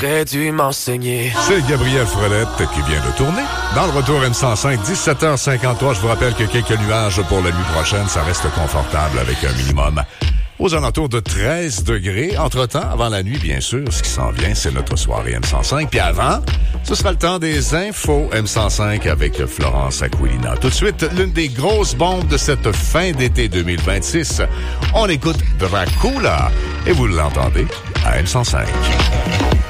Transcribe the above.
t'aurais dû m'enseigner. C'est Gabriel Frelette qui vient de tourner. Dans le retour M105, 17h53, je vous rappelle que quelques nuages pour la nuit prochaine, ça reste confortable avec un minimum aux alentours de 13 degrés. Entre-temps, avant la nuit, bien sûr, ce qui s'en vient, c'est notre soirée M105. Puis avant, ce sera le temps des infos M105 avec Florence Aquilina. Tout de suite, l'une des grosses bombes de cette fin d'été 2026. On écoute Dracula et vous l'entendez à M105.